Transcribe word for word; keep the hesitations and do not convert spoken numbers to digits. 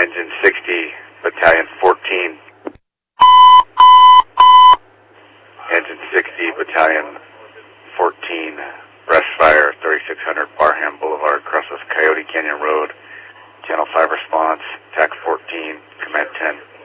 Engine sixty, Battalion fourteen. Engine sixty, Battalion fourteen. Breast fire, thirty-six hundred Barham Boulevard, Crosses Coyote Canyon Road. Channel five response, T A C fourteen, Command ten.